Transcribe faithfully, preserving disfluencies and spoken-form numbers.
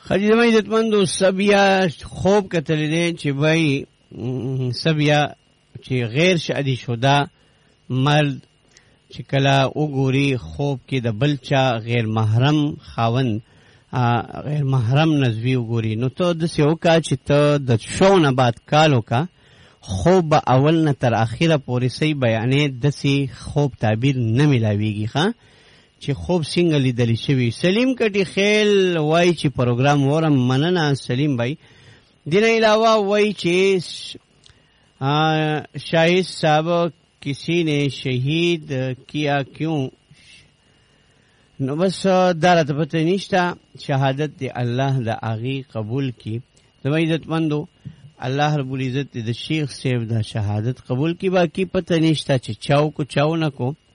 خدای زما عزتمندو سب یا خوب کتلی دی چې وای سب یا چې غیر شادي شده مرد چې کله وګوري خوب کې د بلچا غیر محرم خاون غیر محرم نزوی وګوري نو ته د سیو کا چې ته د شو نه بعد کالو کا خوب به اول نه تر اخره پورې صحیح بیانې د سی خوب تعبیر نه ملاويږي ښا چې خوب څنګه لیدل شوی. سلیم کټي خیل وای چې پروګرام ورم مننه سلیم بھائی. دین علاوه وای چې شاهد صاحب کسی نے شہید کیا کیوں نو بس دارت پتہ نشتا شهادت دی الله د اغي قبول کی. زما عزت مندو الله رب العزت د شیخ صاحب د شهادت قبول کی. باقی پتہ نشتا چې چاو کو چاو نکو